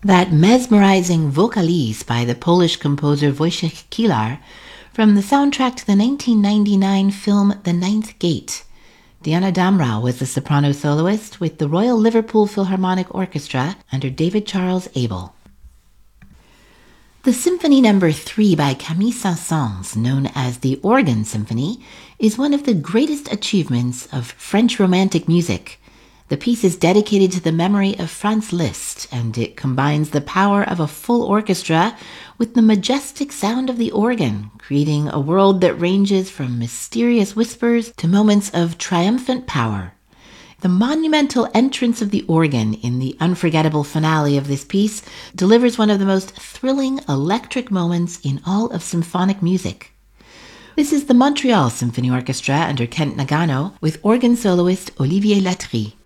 That mesmerizing vocalise by the Polish composer Wojciech Kilar from the soundtrack to the 1999 film The Ninth Gate. Diana Damrau was the soprano soloist with the Royal Liverpool Philharmonic Orchestra under David Charles Abel. The Symphony No. 3 by Camille Saint-Saëns, known as the Organ Symphony, is one of the greatest achievements of French Romantic music. The piece is dedicated to the memory of Franz Liszt, and it combines the power of a full orchestra with the majestic sound of the organ, creating a world that ranges from mysterious whispers to moments of triumphant power. The monumental entrance of the organ in the unforgettable finale of this piece delivers one of the most thrilling electric moments in all of symphonic music. This is the Montreal Symphony Orchestra under Kent Nagano with organ soloist Olivier Latry.